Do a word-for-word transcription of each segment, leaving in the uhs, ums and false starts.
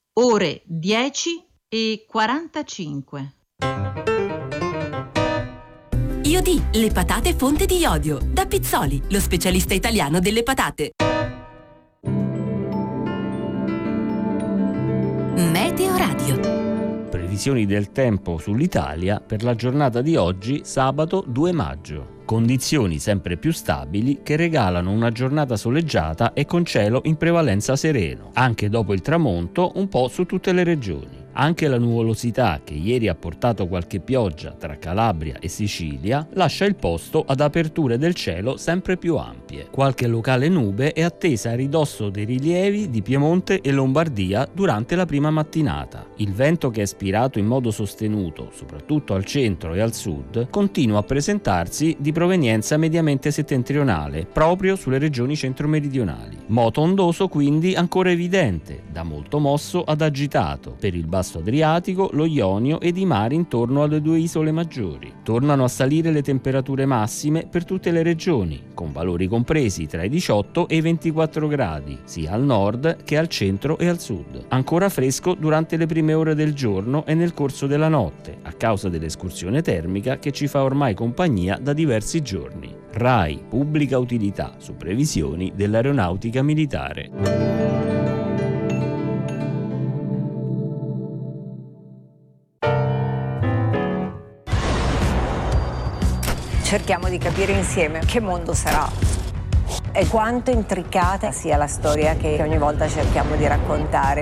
Ore dieci e quarantacinque. Iodì, le patate fonte di iodio. Da Pizzoli, lo specialista italiano delle patate. Meteo Radio. Previsioni del tempo sull'Italia per la giornata di oggi, sabato due maggio. Condizioni sempre più stabili che regalano una giornata soleggiata e con cielo in prevalenza sereno, anche dopo il tramonto un po' su tutte le regioni. Anche la nuvolosità che ieri ha portato qualche pioggia tra Calabria e Sicilia lascia il posto ad aperture del cielo sempre più ampie. Qualche locale nube è attesa a ridosso dei rilievi di Piemonte e Lombardia durante la prima mattinata. Il vento, che è spirato in modo sostenuto soprattutto al centro e al sud, continua a presentarsi di provenienza mediamente settentrionale, proprio sulle regioni centro-meridionali. Moto ondoso quindi ancora evidente, da molto mosso ad agitato, per il basso Adriatico, lo Ionio ed i mari intorno alle due isole maggiori. Tornano a salire le temperature massime per tutte le regioni, con valori compresi tra i diciotto e i ventiquattro gradi, sia al nord che al centro e al sud. Ancora fresco durante le prime ore del giorno e nel corso della notte, a causa dell'escursione termica che ci fa ormai compagnia da diversi giorni. RAI Pubblica Utilità su previsioni dell'Aeronautica Militare. Cerchiamo di capire insieme che mondo sarà e quanto intricata sia la storia che ogni volta cerchiamo di raccontare.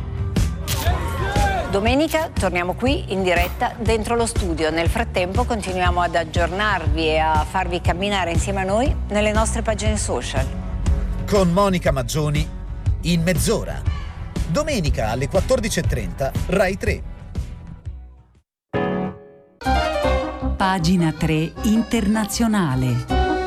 Domenica torniamo qui in diretta dentro lo studio. Nel frattempo continuiamo ad aggiornarvi e a farvi camminare insieme a noi nelle nostre pagine social. Con Monica Maggioni in mezz'ora. Domenica alle quattordici e trenta, Rai tre. Pagina tre internazionale.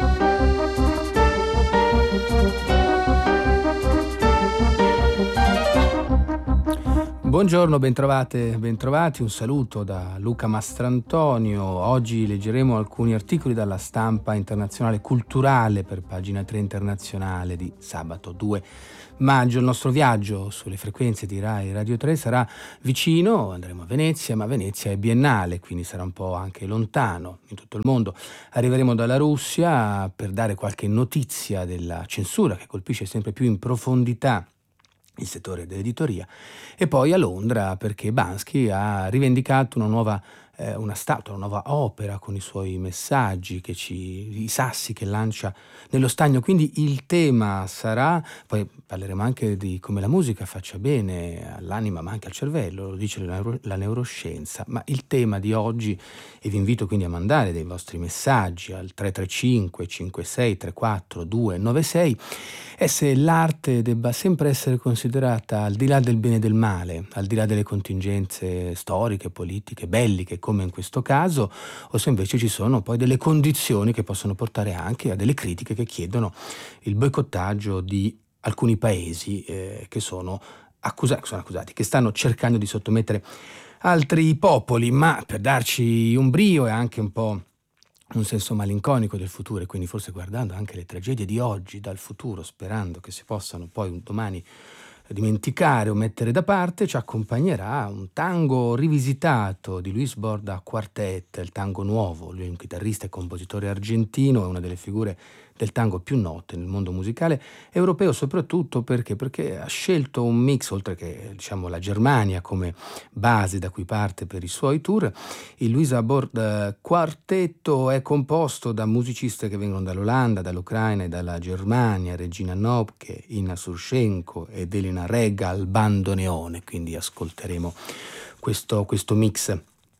Buongiorno, bentrovate, bentrovati, un saluto da Luca Mastrantonio. Oggi leggeremo alcuni articoli dalla stampa internazionale culturale per Pagina tre internazionale di sabato due maggio. Il nostro viaggio sulle frequenze di Rai Radio tre sarà vicino, andremo a Venezia, ma Venezia è biennale, quindi sarà un po' anche lontano in tutto il mondo. Arriveremo dalla Russia per dare qualche notizia della censura che colpisce sempre più in profondità il settore dell'editoria, e poi a Londra perché Bansky ha rivendicato una nuova eh, una statua, una nuova opera con i suoi messaggi, che ci, i sassi che lancia nello stagno. Quindi il tema sarà, poi parleremo anche di come la musica faccia bene all'anima ma anche al cervello, lo dice la, neuro, la neuroscienza, ma il tema di oggi, e vi invito quindi a mandare dei vostri messaggi al tre tre cinque cinque sei tre quattro due nove sei, è se l'arte debba sempre essere considerata al di là del bene e del male, al di là delle contingenze storiche, politiche, belliche, come in questo caso, o se invece ci sono poi delle condizioni che possono portare anche a delle critiche che chiedono il boicottaggio di alcuni paesi eh, che sono, accusa- sono accusati, che stanno cercando di sottomettere altri popoli, ma per darci un brio e anche un po' un senso malinconico del futuro, e quindi forse guardando anche le tragedie di oggi dal futuro, sperando che si possano poi un domani dimenticare o mettere da parte, ci accompagnerà un tango rivisitato di Luis Borda Quartet, il tango nuovo. Lui è un chitarrista e compositore argentino, è una delle figure del tango più note nel mondo musicale europeo, soprattutto perché perché ha scelto un mix, oltre che diciamo la Germania come base da cui parte per i suoi tour. Il Luisa Borda Quartetto è composto da musicisti che vengono dall'Olanda, dall'Ucraina e dalla Germania: Regina Nobke, Inna Surshenko ed Elena Regga al bandoneone, quindi ascolteremo questo, questo mix.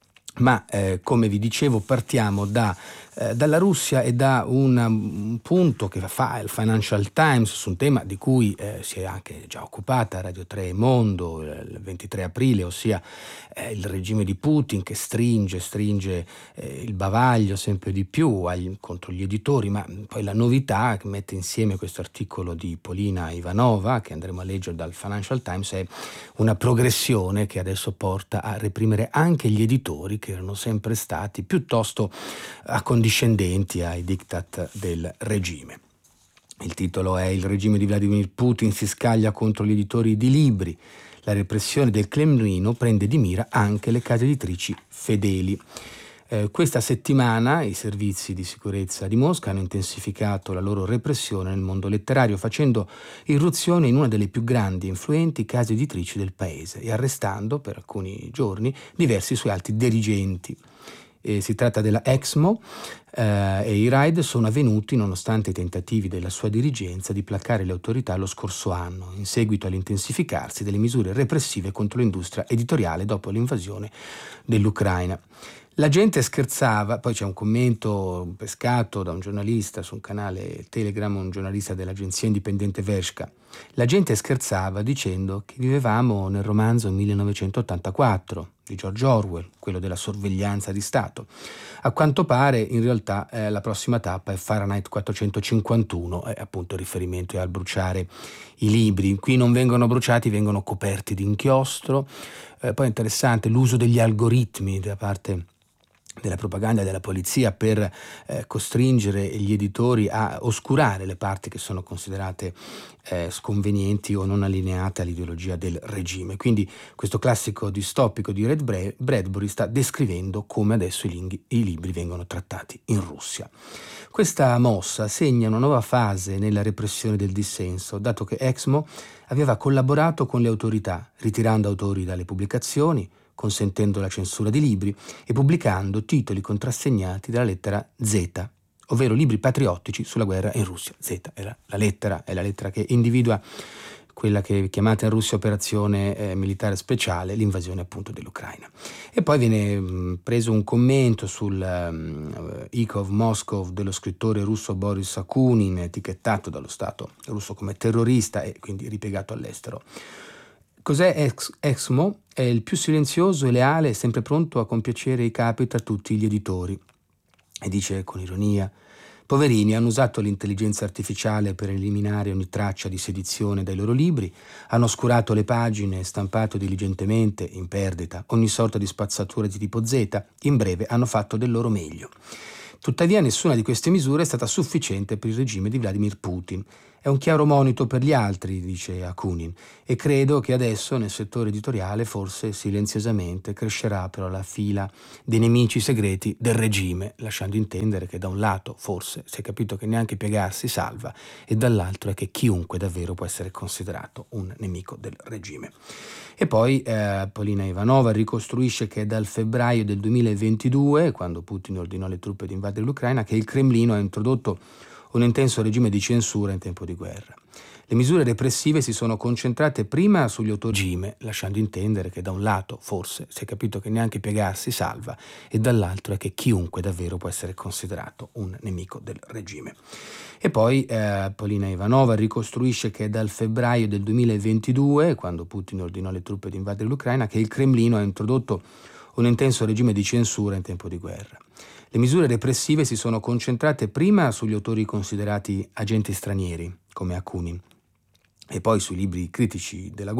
Ma eh, come vi dicevo, partiamo da, eh, dalla Russia e da un, un punto che fa il Financial Times su un tema di cui eh, si è anche già occupata Radio tre Mondo il ventitré aprile, ossia eh, il regime di Putin che stringe, stringe eh, il bavaglio sempre di più agli, contro gli editori. Ma poi la novità che mette insieme questo articolo di Polina Ivanova, che andremo a leggere dal Financial Times, è una progressione che adesso porta a reprimere anche gli editori, che erano sempre stati piuttosto accondiscendenti ai diktat del regime. Il titolo è: il regime di Vladimir Putin si scaglia contro gli editori di libri. La repressione del Cremlino prende di mira anche le case editrici fedeli. Eh, questa settimana i servizi di sicurezza di Mosca hanno intensificato la loro repressione nel mondo letterario, facendo irruzione in una delle più grandi e influenti case editrici del paese e arrestando per alcuni giorni diversi suoi alti dirigenti. Eh, si tratta della Exmo eh, e i raid sono avvenuti nonostante i tentativi della sua dirigenza di placare le autorità lo scorso anno, in seguito all'intensificarsi delle misure repressive contro l'industria editoriale dopo l'invasione dell'Ucraina. La gente scherzava, poi c'è un commento pescato da un giornalista su un canale Telegram, un giornalista dell'agenzia indipendente Vershka. La gente scherzava dicendo che vivevamo nel romanzo millenovecentottantaquattro di George Orwell, quello della sorveglianza di Stato. A quanto pare, in realtà, eh, la prossima tappa è Fahrenheit quattrocentocinquantuno, è appunto il riferimento al bruciare i libri. Qui non vengono bruciati, vengono coperti di inchiostro. Eh, poi è interessante l'uso degli algoritmi da parte della propaganda e della polizia per eh, costringere gli editori a oscurare le parti che sono considerate eh, sconvenienti o non allineate all'ideologia del regime. Quindi questo classico distopico di Red Bradbury sta descrivendo come adesso i, lingui, i libri vengono trattati in Russia. Questa mossa segna una nuova fase nella repressione del dissenso, dato che Exmo aveva collaborato con le autorità, ritirando autori dalle pubblicazioni, consentendo la censura di libri e pubblicando titoli contrassegnati dalla lettera Z, ovvero libri patriottici sulla guerra in Russia. Z è la, la lettera, è la lettera che individua quella che è chiamata in Russia operazione eh, militare speciale, l'invasione appunto dell'Ucraina. E poi viene mh, preso un commento sul um, Ikov Moskov dello scrittore russo Boris Akunin, etichettato dallo Stato russo come terrorista e quindi ripiegato all'estero. Cos'è Ex- Exmo? È il più silenzioso e leale e sempre pronto a compiacere i capi tra tutti gli editori. E dice con ironia: poverini, hanno usato l'intelligenza artificiale per eliminare ogni traccia di sedizione dai loro libri, hanno oscurato le pagine, stampato diligentemente, in perdita, ogni sorta di spazzatura di tipo Z, in breve hanno fatto del loro meglio. Tuttavia nessuna di queste misure è stata sufficiente per il regime di Vladimir Putin. È un chiaro monito per gli altri, dice Akunin, e credo che adesso nel settore editoriale forse silenziosamente crescerà però la fila dei nemici segreti del regime, lasciando intendere che da un lato forse si è capito che neanche piegarsi salva e dall'altro è che chiunque davvero può essere considerato un nemico del regime. E poi eh, Polina Ivanova ricostruisce che è dal febbraio del duemilaventidue, quando Putin ordinò alle truppe di invadere l'Ucraina, che il Cremlino ha introdotto un intenso regime di censura in tempo di guerra. Le misure repressive si sono concentrate prima sugli autori del regime, lasciando intendere che da un lato forse si è capito che neanche piegarsi salva e dall'altro è che chiunque davvero può essere considerato un nemico del regime. E poi eh, Polina Ivanova ricostruisce che è dal febbraio del duemilaventidue, quando Putin ordinò alle truppe di invadere l'Ucraina, che il Cremlino ha introdotto un intenso regime di censura in tempo di guerra. Le misure repressive si sono concentrate prima sugli autori considerati agenti stranieri, come Akunin, e poi sui libri critici della guerra,